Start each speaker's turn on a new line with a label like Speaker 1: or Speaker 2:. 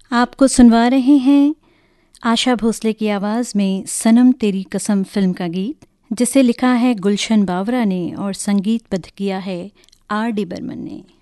Speaker 1: आपको सुनवा रहे हैं आशा भोसले की आवाज़ में सनम तेरी कसम फिल्म का गीत, जिसे लिखा है गुलशन बावरा ने और संगीतबद्ध किया है आर डी बर्मन ने।